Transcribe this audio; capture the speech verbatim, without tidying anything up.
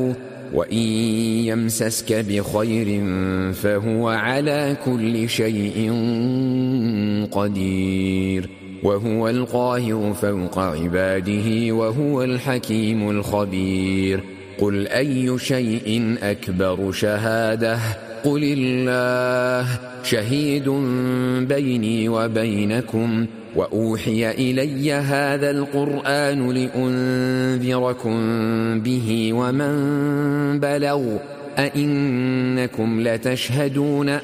وإن يمسسك بخير فهو على كل شيء قدير وهو القاهر فوق عباده وهو الحكيم الخبير قل أي شيء أكبر شهادة قل الله شهيد بيني وبينكم وأوحي إلي هذا القرآن لأنذركم به ومن بلغ أئنكم لتشهدون